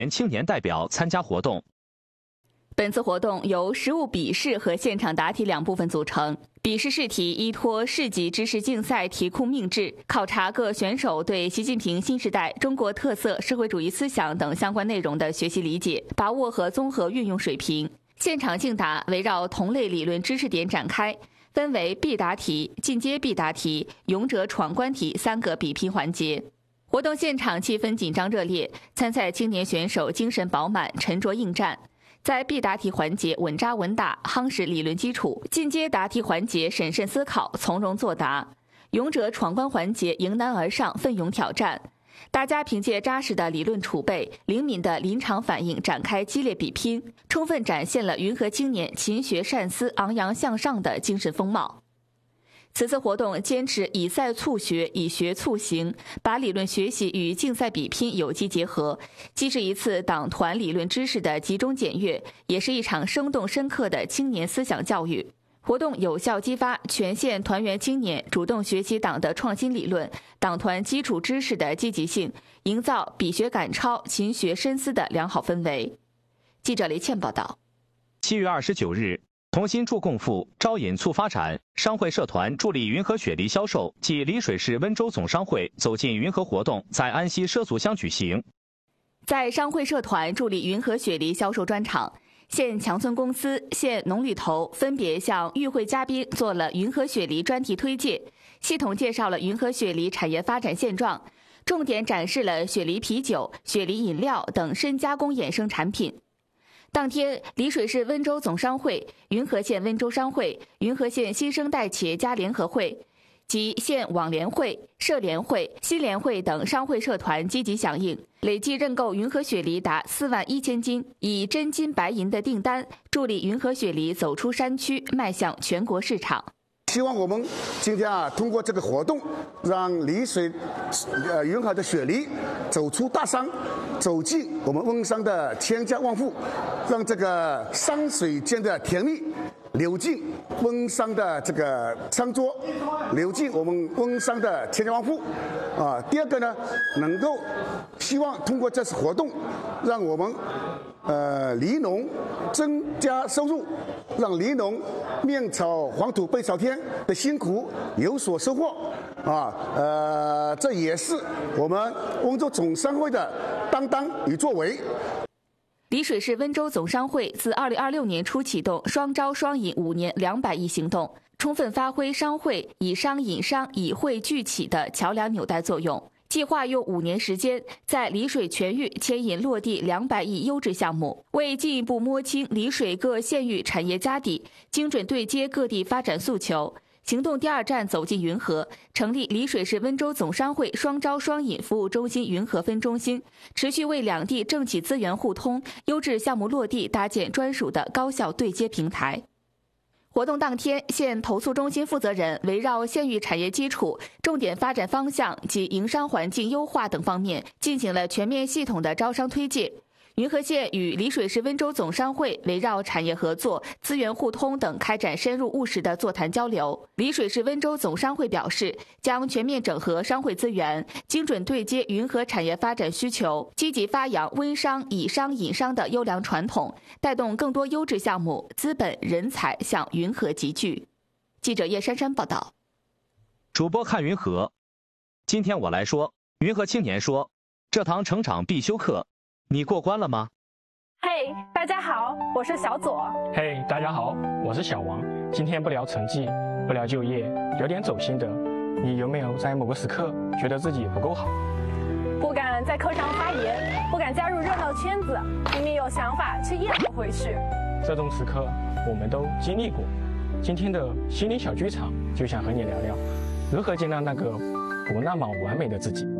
青年代表参加活动。 本次活动由实物笔试和现场答题两部分组成。笔试试题依托市级知识竞赛题库命制，考察各选手对习近平新时代中国特色社会主义思想等相关内容的学习理解、把握和综合运用水平。现场竞答围绕同类理论知识点展开，分为必答题、进阶必答题、勇者闯关题3个比拼环节。活动现场气氛紧张热烈，参赛青年选手精神饱满，沉着应战。在必答题环节稳扎稳打，夯实理论基础；进阶答题环节审慎思考，从容作答；勇者闯关环节迎难而上，奋勇挑战。大家凭借扎实的理论储备、灵敏的临场反应展开激烈比拼，充分展现了云和青年勤学善思、昂扬向上的精神风貌。此次活动坚持以赛促学，以学促行，把理论学习与竞赛比拼有机结合，既是一次党团理论知识的集中检阅，也是一场生动深刻的青年思想教育。活动有效激发全县团员青年主动学习党的创新理论、党团基础知识的积极性，营造比学赶超、勤学深思的良好氛围。记者雷倩报道。 7月29日，同心助共富招引促发展商会社团助力云和雪梨销售暨丽水市温州总商会走进云和活动在安溪畲族乡举行。 在商会社团助力云和雪梨销售专场，县强村公司、县农旅投分别向与会嘉宾做了云和雪梨专题推介，系统介绍了云和雪梨产业发展现状，重点展示了雪梨啤酒、雪梨饮料等深加工衍生产品。当天，丽水市温州总商会、云和县温州商会、云和县新生代企业家联合会及县网联会、社联会、新联会等商会社团积极响应，累计认购云和雪梨达41000斤，以真金白银的订单助力云和雪梨走出山区，迈向全国市场。 希望我们今天通过这个活动，让丽水云和的雪梨走出大山，走进我们温商的千家万户，让这个山水间的甜蜜流进温商的这个餐桌，流进我们温商的千家万户。第二个呢，能够希望通过这次活动，让我们梨农增加收入，让梨农面朝黄土背朝天的辛苦有所收获这也是我们温州总商会的担当与作为。 丽水市温州总商会自2026年初启动双招双引5年200亿行动，充分发挥商会以商引商、以会聚起的桥梁纽带作用。计划用5年时间，在丽水全域牵引落地200亿优质项目，为进一步摸清丽水各县域产业家底，精准对接各地发展诉求。行动第2站走进云和，成立丽水市温州总商会双招双引服务中心云和分中心，持续为两地政企资源互通、优质项目落地搭建专属的高效对接平台。活动当天，县投诉中心负责人围绕县域产业基础、重点发展方向及营商环境优化等方面，进行了全面系统的招商推介。云和县与丽水市温州总商会围绕产业合作、资源互通等开展深入务实的座谈交流。丽水市温州总商会表示，将全面整合商会资源，精准对接云和产业发展需求，积极发扬温商以商引商的优良传统，带动更多优质项目、资本、人才向云和集聚。记者叶珊珊报道。 主播看云和。今天我来说，云和青年说，这堂成长必修课你过关了吗？ 嘿，大家好，我是小左。 嘿，大家好，我是小王。今天不聊成绩，不聊就业，聊点走心的。你有没有在某个时刻觉得自己不够好？ 不敢在课上发言，不敢加入热闹圈子，明明有想法却咽不回去。 这种时刻我们都经历过。今天的心灵小剧场就想和你聊聊，如何接纳那个不那么完美的自己。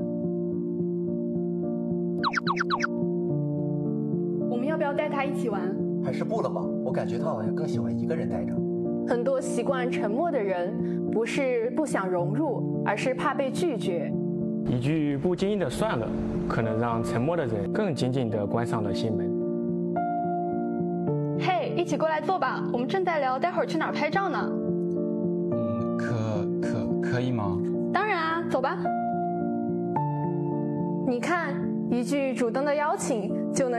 我们要不要带他一起玩？ 还是不了吧，我感觉他好像更喜欢一个人待着。 很多习惯沉默的人，不是不想融入，而是怕被拒绝。 一句不经意的算了，可能让沉默的人更紧紧地关上了心门。 嘿，一起过来坐吧，我们正在聊待会儿去哪儿拍照呢。 可以吗？ 当然啊，走吧。 你看，一句主动的邀请， 就能